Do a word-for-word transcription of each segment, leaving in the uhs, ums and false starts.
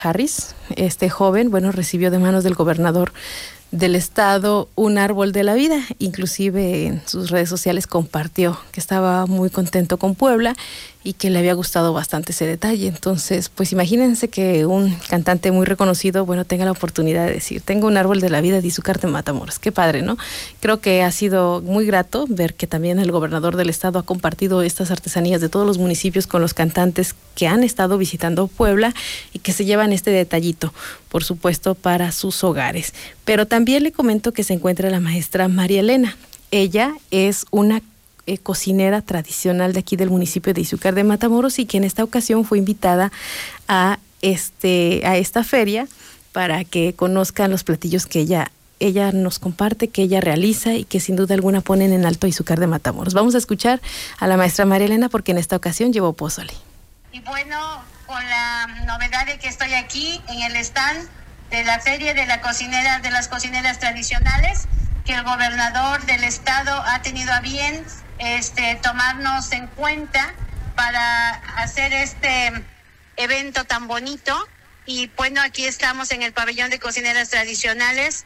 Harris, este joven, bueno, recibió de manos del gobernador del estado un árbol de la vida. Inclusive en sus redes sociales compartió que estaba muy contento con Puebla y que le había gustado bastante ese detalle. Entonces, pues imagínense que un cantante muy reconocido, bueno, tenga la oportunidad de decir, tengo un árbol de la vida de Izúcar de Matamoros. Qué padre, ¿no? Creo que ha sido muy grato ver que también el gobernador del estado ha compartido estas artesanías de todos los municipios con los cantantes que han estado visitando Puebla y que se llevan este detallito, por supuesto, para sus hogares. Pero también le comento que se encuentra la maestra María Elena. Ella es una Eh, cocinera tradicional de aquí del municipio de Izúcar de Matamoros y que en esta ocasión fue invitada a este a esta feria para que conozcan los platillos que ella ella nos comparte, que ella realiza y que sin duda alguna ponen en alto a Izúcar de Matamoros. Vamos a escuchar a la maestra María Elena porque en esta ocasión llevó pozole. Y bueno, con la novedad de que estoy aquí en el stand de la feria de la cocinera de las cocineras tradicionales, que el gobernador del estado ha tenido a bien este tomarnos en cuenta para hacer este evento tan bonito. Y bueno, aquí estamos en el pabellón de cocineras tradicionales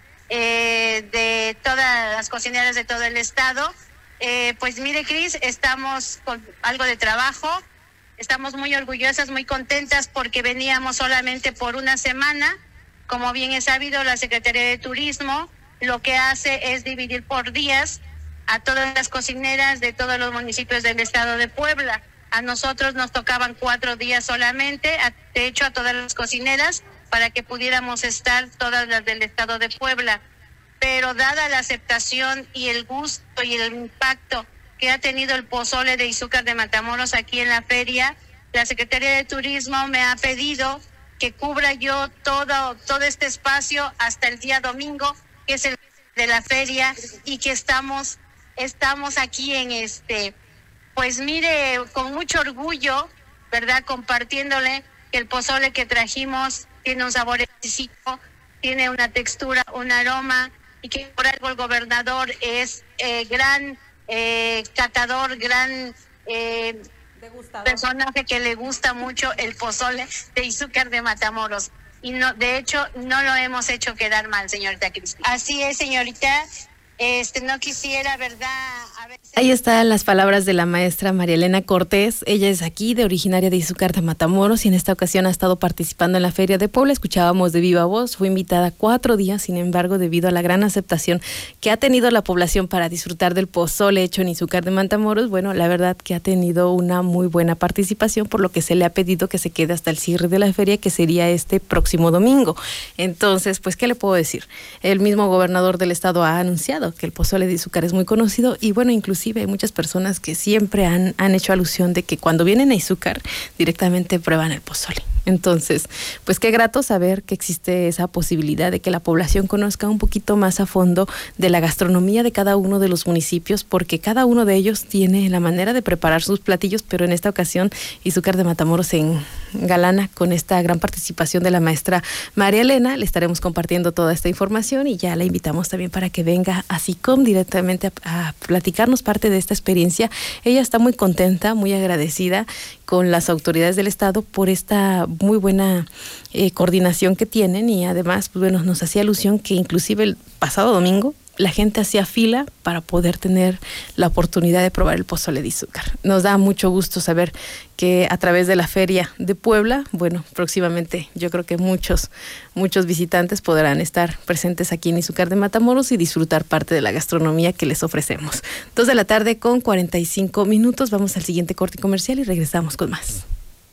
eh, de todas las cocineras de todo el estado. Eh, pues mire, Cris, estamos con algo de trabajo, estamos muy orgullosas, muy contentas porque veníamos solamente por una semana. Como bien es sabido, la Secretaría de Turismo lo que hace es dividir por días a todas las cocineras de todos los municipios del estado de Puebla. A nosotros nos tocaban cuatro días solamente, a, de hecho a todas las cocineras, para que pudiéramos estar todas las del estado de Puebla. Pero dada la aceptación y el gusto y el impacto que ha tenido el pozole de Izúcar de Matamoros aquí en la feria, la Secretaría de Turismo me ha pedido que cubra yo todo, todo este espacio hasta el día domingo, que es el de la feria, y que estamos estamos aquí en este, pues mire, con mucho orgullo, ¿verdad? Compartiéndole que el pozole que trajimos tiene un sabor exquisito, tiene una textura, un aroma, y que por algo el gobernador es eh, gran eh, catador, gran eh, personaje que le gusta mucho el pozole de Izúcar de Matamoros. Y no, de hecho, no lo hemos hecho quedar mal, señorita Cristina. Así es, señorita. Este, no quisiera, ¿verdad? A veces... Ahí están las palabras de la maestra María Elena Cortés. Ella es aquí, de originaria de Izúcar de Matamoros, y en esta ocasión ha estado participando en la Feria de Puebla. Escuchábamos de viva voz, fue invitada cuatro días, sin embargo, debido a la gran aceptación que ha tenido la población para disfrutar del pozole hecho en Izúcar de Matamoros, bueno, la verdad que ha tenido una muy buena participación, por lo que se le ha pedido que se quede hasta el cierre de la feria, que sería este próximo domingo. Entonces, pues, ¿qué le puedo decir? El mismo gobernador del estado ha anunciado que el pozole de Izúcar es muy conocido y bueno, inclusive hay muchas personas que siempre han, han hecho alusión de que cuando vienen a Izúcar directamente prueban el pozole. Entonces, pues qué grato saber que existe esa posibilidad de que la población conozca un poquito más a fondo de la gastronomía de cada uno de los municipios, porque cada uno de ellos tiene la manera de preparar sus platillos, pero en esta ocasión Izúcar de Matamoros se engalana con esta gran participación de la maestra María Elena. Le estaremos compartiendo toda esta información y ya la invitamos también para que venga a SICOM directamente a, a platicarnos parte de esta experiencia. Ella está muy contenta, muy agradecida con las autoridades del estado por esta muy buena eh, coordinación que tienen, y además, pues bueno, nos hacía alusión que inclusive el pasado domingo la gente hacía fila para poder tener la oportunidad de probar el pozole de Izúcar. Nos da mucho gusto saber que a través de la Feria de Puebla, bueno, próximamente yo creo que muchos, muchos visitantes podrán estar presentes aquí en Izúcar de Matamoros y disfrutar parte de la gastronomía que les ofrecemos. Dos de la tarde con cuarenta y cinco minutos, vamos al siguiente corte comercial y regresamos con más.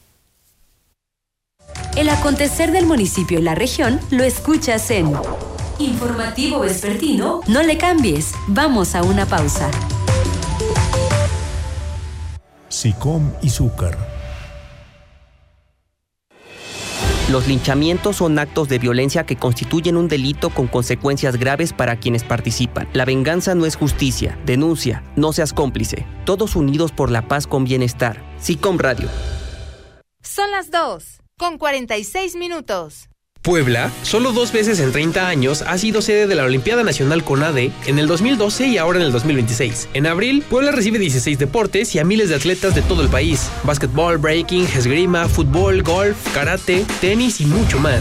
El acontecer del municipio y la región lo escuchas en Informativo Vespertino. No le cambies, vamos a una pausa. SICOM Izúcar. Los linchamientos son actos de violencia que constituyen un delito con consecuencias graves para quienes participan. La venganza no es justicia. Denuncia, no seas cómplice. Todos unidos por la paz con bienestar. SICOM Radio. Son las dos, con cuarenta y seis minutos. Puebla, solo dos veces en treinta años, ha sido sede de la Olimpiada Nacional CONADE en el dos mil doce y ahora en el dos mil veintiséis. En abril, Puebla recibe dieciséis deportes y a miles de atletas de todo el país: básquetbol, breaking, esgrima, fútbol, golf, karate, tenis y mucho más.